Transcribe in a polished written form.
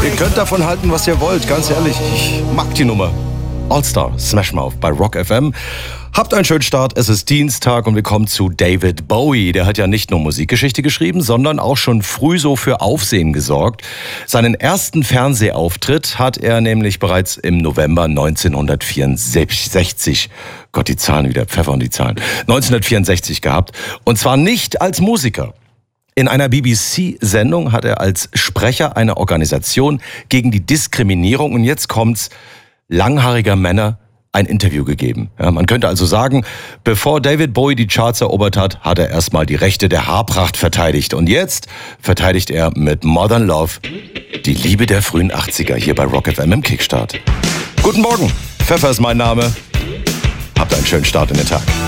Ihr könnt davon halten, was ihr wollt, ganz ehrlich. Ich mag die Nummer. All-Star, Smash Mouth bei Rock FM. Habt einen schönen Start, es ist Dienstag und wir kommen zu David Bowie. Der hat ja nicht nur Musikgeschichte geschrieben, sondern auch schon früh so für Aufsehen gesorgt. Seinen ersten Fernsehauftritt hat er nämlich bereits im November 1964, Gott, die Zahlen wieder, Pfeffer und die Zahlen, 1964 gehabt. Und zwar nicht als Musiker. In einer BBC-Sendung hat er als Sprecher einer Organisation gegen die Diskriminierung, und jetzt kommt's, langhaariger Männer ein Interview gegeben. Ja, man könnte also sagen, bevor David Bowie die Charts erobert hat, hat er erstmal die Rechte der Haarpracht verteidigt. Und jetzt verteidigt er mit Modern Love die Liebe der frühen 80er hier bei Rock FM im Kickstart. Guten Morgen, Pfeffer ist mein Name. Habt einen schönen Start in den Tag.